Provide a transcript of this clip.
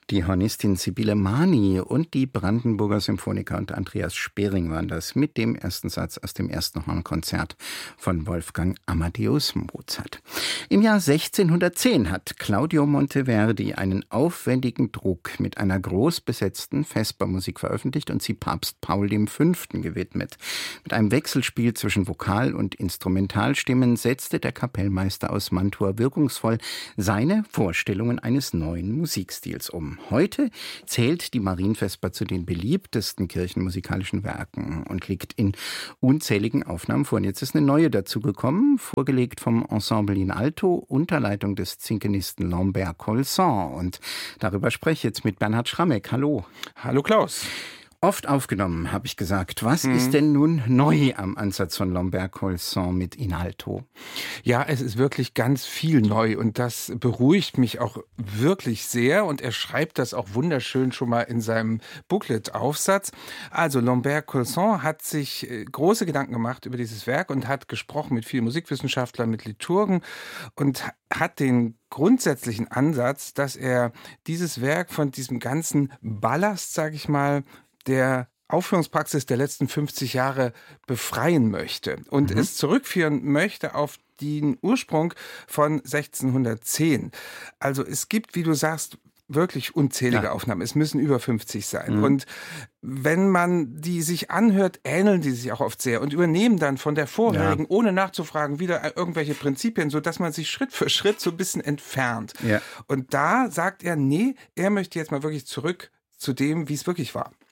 Die Hornistin Sibylle Mani und die Brandenburger Symphoniker und Andreas Spering waren das mit dem ersten Satz aus dem ersten Hornkonzert von Wolfgang Amadeus Mozart. Im Jahr 1610 hat Claudio Monteverdi einen aufwendigen Druck mit einer groß besetzten Vespermusik veröffentlicht und sie Papst Paul V. gewidmet. Mit einem Wechselspiel zwischen Vokal- und Instrumentalstimmen setzte der Kapellmeister aus Mantua wirkungsvoll seine Vorstellungen eines neuen Musikstils um. Heute zählt die Marienvesper zu den beliebtesten kirchenmusikalischen Werken und liegt in unzähligen Aufnahmen vor. Und jetzt ist eine neue dazugekommen, vorgelegt vom Ensemble in Alto unter Leitung des Zinkenisten Lambert Colson. Und darüber spreche ich jetzt mit Bernhard Schrammeck. Hallo. Hallo Klaus. Oft aufgenommen, habe ich gesagt. Was ist denn nun neu am Ansatz von Lambert Colson mit In Alto? Ja, es ist wirklich ganz viel neu und das beruhigt mich auch wirklich sehr und er schreibt das auch wunderschön schon mal in seinem Booklet-Aufsatz. Also Lambert Colson hat sich große Gedanken gemacht über dieses Werk und hat gesprochen mit vielen Musikwissenschaftlern, mit Liturgen und hat den grundsätzlichen Ansatz, dass er dieses Werk von diesem ganzen Ballast, sage ich mal, der Aufführungspraxis der letzten 50 Jahre befreien möchte und es zurückführen möchte auf den Ursprung von 1610. Also es gibt, wie du sagst, wirklich unzählige Aufnahmen. Es müssen über 50 sein. Und wenn man die sich anhört, ähneln die sich auch oft sehr und übernehmen dann von der vorherigen, ohne nachzufragen, wieder irgendwelche Prinzipien, sodass man sich Schritt für Schritt so ein bisschen entfernt. Ja. Und da sagt er, nee, er möchte jetzt mal wirklich zurück zu dem, wie es wirklich war.